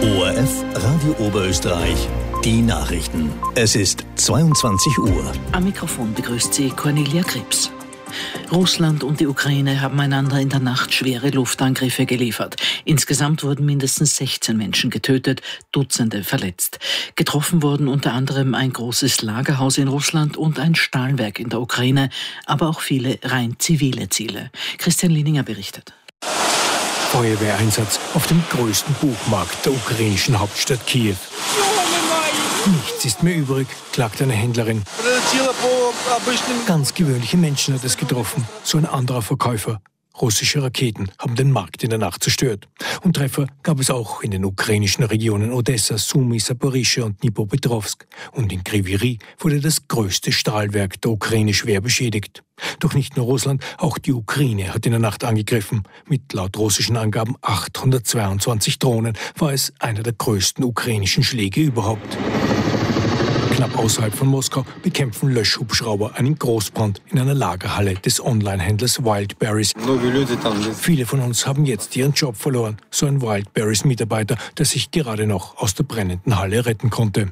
ORF Radio Oberösterreich, die Nachrichten. Es ist 22 Uhr. Am Mikrofon begrüßt sie Cornelia Krebs. Russland und die Ukraine haben einander in der Nacht schwere Luftangriffe geliefert. Insgesamt wurden mindestens 16 Menschen getötet, Dutzende verletzt. Getroffen wurden unter anderem ein großes Lagerhaus in Russland und ein Stahlwerk in der Ukraine, aber auch viele rein zivile Ziele. Christian Lininger berichtet. Feuerwehreinsatz auf dem größten Buchmarkt der ukrainischen Hauptstadt Kiew. Nichts ist mehr übrig, klagt eine Händlerin. Ganz gewöhnliche Menschen hat es getroffen, so ein anderer Verkäufer. Russische Raketen haben den Markt in der Nacht zerstört. Und Treffer gab es auch in den ukrainischen Regionen Odessa, Sumy, Saporischschja und Dnipropetrovsk. Und in Kryvyi Rih wurde das größte Stahlwerk der Ukraine schwer beschädigt. Doch nicht nur Russland, auch die Ukraine hat in der Nacht angegriffen. Mit laut russischen Angaben 822 Drohnen war es einer der größten ukrainischen Schläge überhaupt. Knapp außerhalb von Moskau bekämpfen Löschhubschrauber einen Großbrand in einer Lagerhalle des Online-Händlers Wildberries. Viele von uns haben jetzt ihren Job verloren, so ein Wildberries-Mitarbeiter, der sich gerade noch aus der brennenden Halle retten konnte.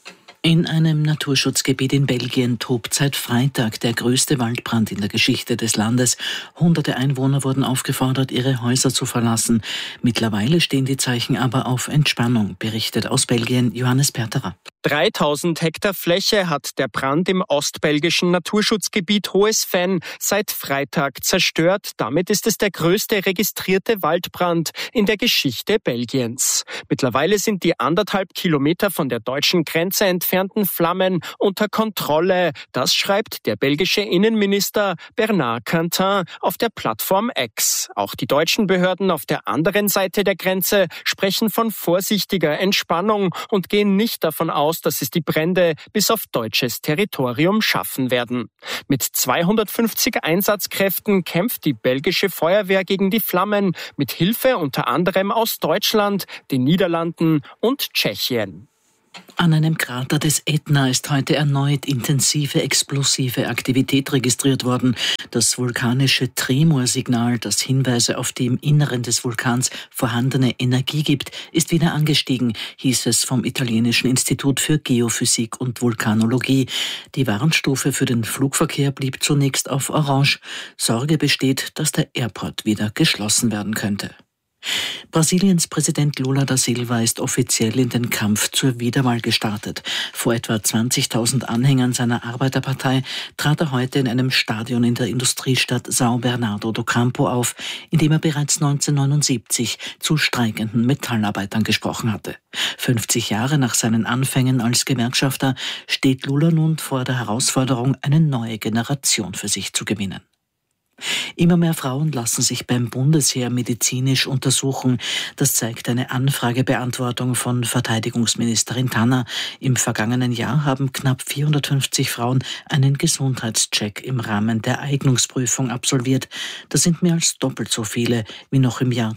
In einem Naturschutzgebiet in Belgien tobt seit Freitag der größte Waldbrand in der Geschichte des Landes. Hunderte Einwohner wurden aufgefordert, ihre Häuser zu verlassen. Mittlerweile stehen die Zeichen aber auf Entspannung, berichtet aus Belgien Johannes Perterer. 3000 Hektar Fläche hat der Brand im ostbelgischen Naturschutzgebiet Hohes Venn seit Freitag zerstört. Damit ist es der größte registrierte Waldbrand in der Geschichte Belgiens. Mittlerweile sind die 1,5 Kilometer von der deutschen Grenze entfernten Flammen unter Kontrolle. Das schreibt der belgische Innenminister Bernard Quentin auf der Plattform X. Auch die deutschen Behörden auf der anderen Seite der Grenze sprechen von vorsichtiger Entspannung und gehen nicht davon aus, dass es die Brände bis auf deutsches Territorium schaffen werden. Mit 250 Einsatzkräften kämpft die belgische Feuerwehr gegen die Flammen, mit Hilfe unter anderem aus Deutschland, den Niederlanden und Tschechien. An einem Krater des Ätna ist heute erneut intensive explosive Aktivität registriert worden. Das vulkanische Tremorsignal, das Hinweise auf die im Inneren des Vulkans vorhandene Energie gibt, ist wieder angestiegen, hieß es vom italienischen Institut für Geophysik und Vulkanologie. Die Warnstufe für den Flugverkehr blieb zunächst auf Orange. Sorge besteht, dass der Airport wieder geschlossen werden könnte. Brasiliens Präsident Lula da Silva ist offiziell in den Kampf zur Wiederwahl gestartet. Vor etwa 20.000 Anhängern seiner Arbeiterpartei trat er heute in einem Stadion in der Industriestadt São Bernardo do Campo auf, in dem er bereits 1979 zu streikenden Metallarbeitern gesprochen hatte. 50 Jahre nach seinen Anfängen als Gewerkschafter steht Lula nun vor der Herausforderung, eine neue Generation für sich zu gewinnen. Immer mehr Frauen lassen sich beim Bundesheer medizinisch untersuchen. Das zeigt eine Anfragebeantwortung von Verteidigungsministerin Tanner. Im vergangenen Jahr haben knapp 450 Frauen einen Gesundheitscheck im Rahmen der Eignungsprüfung absolviert. Das sind mehr als doppelt so viele wie noch im Jahr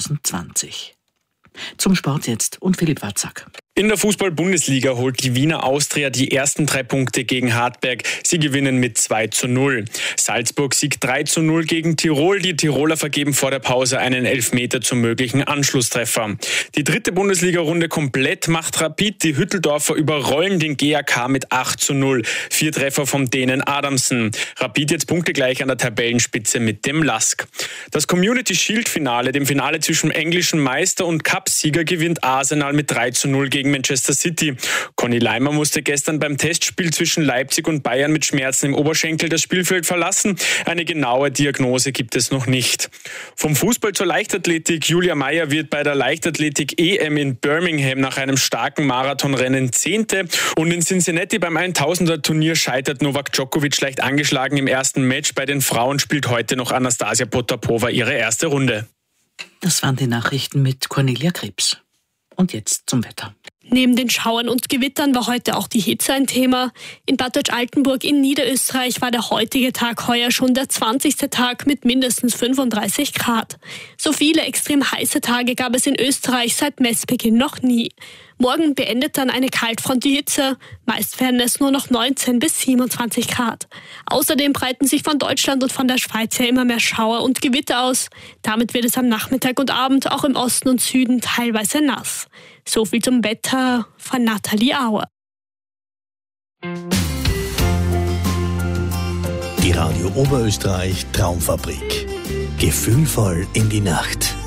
2020. Zum Sport jetzt und Philipp Watzak. In der Fußball-Bundesliga holt die Wiener Austria die ersten 3 Punkte gegen Hartberg. Sie gewinnen mit 2:0. Salzburg siegt 3:0 gegen Tirol. Die Tiroler vergeben vor der Pause einen Elfmeter zum möglichen Anschlusstreffer. Die 3. Bundesliga-Runde komplett macht Rapid. Die Hütteldorfer überrollen den GAK mit 8:0. 4 Treffer vom Dänen Adamsen. Rapid jetzt punktegleich an der Tabellenspitze mit dem LASK. Das Community-Shield-Finale, dem Finale zwischen englischen Meister und Cupsieger, gewinnt Arsenal mit 3:0 gegen Manchester City. Conny Leimer musste gestern beim Testspiel zwischen Leipzig und Bayern mit Schmerzen im Oberschenkel das Spielfeld verlassen. Eine genaue Diagnose gibt es noch nicht. Vom Fußball zur Leichtathletik. Julia Meyer wird bei der Leichtathletik-EM in Birmingham nach einem starken Marathonrennen 10. Und in Cincinnati beim 1000er-Turnier scheitert Novak Djokovic leicht angeschlagen im ersten Match. Bei den Frauen spielt heute noch Anastasia Potapova ihre erste Runde. Das waren die Nachrichten mit Cornelia Krebs. Und jetzt zum Wetter. Neben den Schauern und Gewittern war heute auch die Hitze ein Thema. In Bad Deutsch-Altenburg in Niederösterreich war der heutige Tag heuer schon der 20. Tag mit mindestens 35 Grad. So viele extrem heiße Tage gab es in Österreich seit Messbeginn noch nie. Morgen beendet dann eine Kaltfront die Hitze. Meist werden es nur noch 19 bis 27 Grad. Außerdem breiten sich von Deutschland und von der Schweiz her immer mehr Schauer und Gewitter aus. Damit wird es am Nachmittag und Abend auch im Osten und Süden teilweise nass. So viel zum Wetter von Nathalie Auer. Die Radio Oberösterreich Traumfabrik. Gefühlvoll in die Nacht.